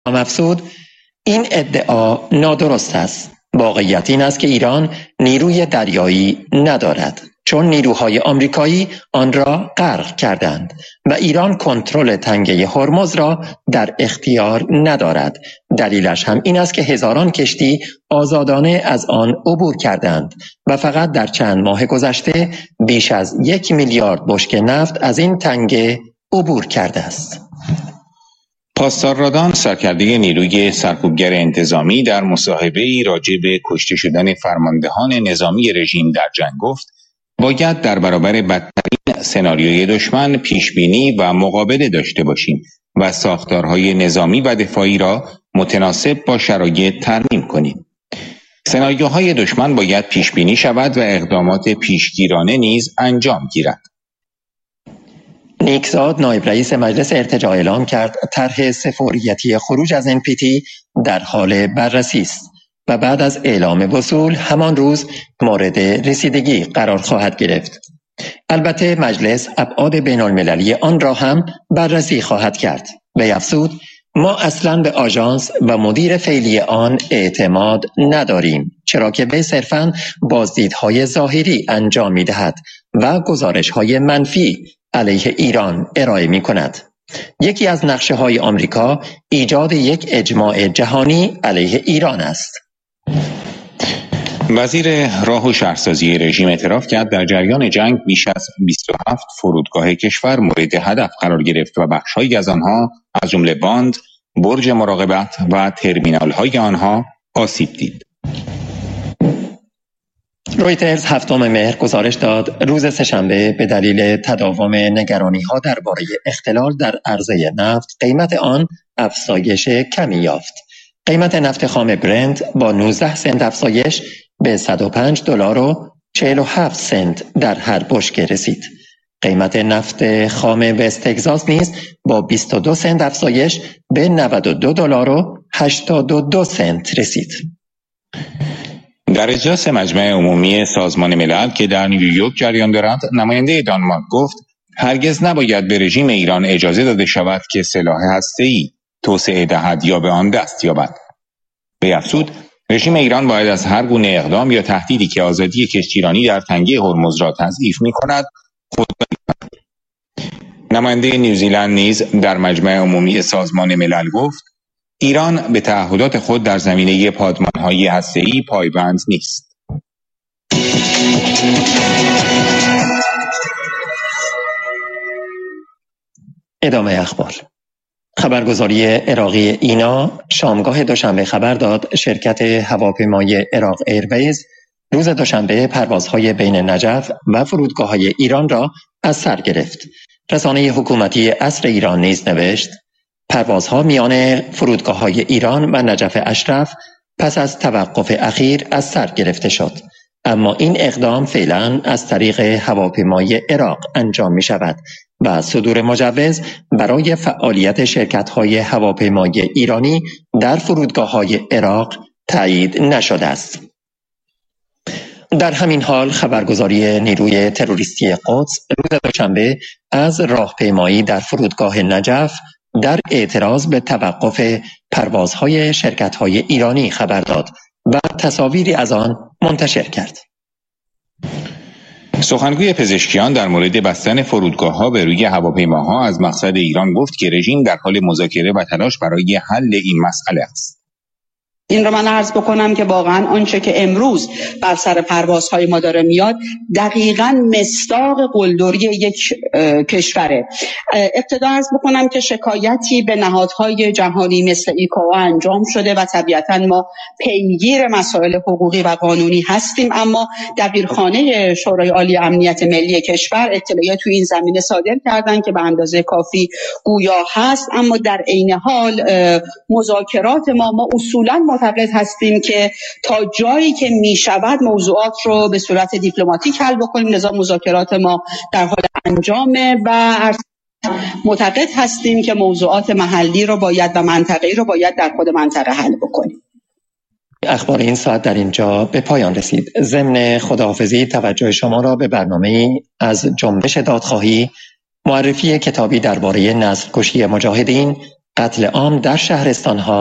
افزود این ادعا نادرست است. واقعیت این است که ایران نیروی دریایی ندارد، چون نیروهای آمریکایی آن را غرق کردند و ایران کنترل تنگه هرمز را در اختیار ندارد. دلیلش هم این است که هزاران کشتی آزادانه از آن عبور کردند و فقط در چند ماه گذشته بیش از 1 میلیارد بشکه نفت از این تنگه عبور کرده است. پاسدار رادان، سرکرده نیروی سرکوبگر انتظامی، در مصاحبه‌ای راجع به کشته شدن فرماندهان نظامی رژیم در جنگ گفت: باید در برابر بدترین سناریوی دشمن پیشبینی و مقابله داشته باشیم و ساختارهای نظامی و دفاعی را متناسب با شرایط ترمیم کنیم. سناریوهای دشمن باید پیشبینی شود و اقدامات پیشگیرانه نیز انجام گیرد. نیکزاد، نایب رئیس مجلس ارتجاع، اعلام کرد طرح سفوریتی خروج از NPT در حال بررسی است و بعد از اعلام وصول همان روز مورد رسیدگی قرار خواهد گرفت. البته مجلس ابعاد بین المللی آن را هم بررسی خواهد کرد. وی افزود ما اصلاً به آژانس و مدیر فعلی آن اعتماد نداریم، چرا که وی صرفاً بازدیدهای ظاهری انجام می‌دهد و گزارش‌های منفی علیه ایران ارائه می‌کند. یکی از نقشه‌های آمریکا ایجاد یک اجماع جهانی علیه ایران است. وزیر راه و شهرسازی رژیم اعتراف کرد در جریان جنگ بیش از 27 فرودگاه کشور مورد هدف قرار گرفت و بخش‌هایی از آنها از جمله باند، برج مراقبت و ترمینال‌های آنها آسیب دید. رویترز 7 مهر گزارش داد روز سه‌شنبه به دلیل تداوم نگرانی‌ها درباره اختلال در عرضه نفت، قیمت آن افزایش کمی یافت. قیمت نفت خام برنت با 19 سنت افزایش به $105.47 در هر بشکه رسید. قیمت نفت خام وست تگزاس نیز با 22 سنت افزایش به $92.82 رسید. در اجلاس مجمع عمومی سازمان ملل که در نیویورک جریان دارد، نماینده دانمارک گفت هرگز نباید به رژیم ایران اجازه داده شود که سلاح هسته‌ای توسعه دهد یا به آن دست یابد. وی افزود رژیم ایران باید از هر گونه اقدام یا تهدیدی که آزادی کشتیرانی در تنگه هرمز را تضعیف می‌کند خودداری کند. نماینده نیوزیلند نیز در مجمع عمومی سازمان ملل گفت ایران به تعهدات خود در زمینه پادمان‌های هسته‌ای پایبند نیست. ادامه اخبار. خبرگزاری عراقی اینا شامگاه دوشنبه خبر داد شرکت هواپیمای عراق ایرویز روز دوشنبه پروازهای بین نجف و فرودگاه‌های ایران را از سر گرفت. رسانه حکومتی عصر ایران نیز نوشت پروازها میان فرودگاه‌های ایران و نجف اشرف پس از توقف اخیر از سر گرفته شد، اما این اقدام فعلا از طریق هواپیمای عراق انجام می شود و صدور مجوز برای فعالیت شرکت‌های هواپیمای ایرانی در فرودگاه‌های عراق تایید نشده است. در همین حال خبرگزاری نیروی تروریستی قدس روز دوشنبه از راهپیمایی در فرودگاه نجف در اعتراض به توقف پروازهای شرکت‌های ایرانی خبر داد و تصاویری از آن منتشر کرد. سخنگوی پزشکیان در مورد بستن فرودگاه‌ها به روی هواپیماها از مقصد ایران گفت که رژیم در حال مذاکره و تلاش برای حل این مسئله است. این رو من عرض بکنم که واقعا آنچه که امروز بر سر پروازهای ما داره میاد دقیقاً مصداق قلدری یک کشوره. ابتدا عرض بکنم که شکایتی به نهادهای جهانی مثل ایکائو انجام شده و طبیعتاً ما پیگیر مسائل حقوقی و قانونی هستیم، اما دبیرخانه شورای عالی امنیت ملی کشور اطلاعیات تو این زمینه صادر کردن که به اندازه کافی گویا هست، اما در عین حال مذاکرات ما اصولاً معتقد هستیم که تا جایی که می شود موضوعات رو به صورت دیپلماتیک حل بکنیم، لذا مذاکرات ما در حال انجامه و معتقد هستیم که موضوعات محلی رو باید و منطقه‌ای رو باید در خود منطقه حل بکنیم. اخبار این ساعت در اینجا به پایان رسید. ضمن خداحافظی توجه شما را به برنامه‌ای از جنبش دادخواهی، معرفی کتابی درباره نسل‌کشی مجاهدین قتل عام در شهرستان‌ها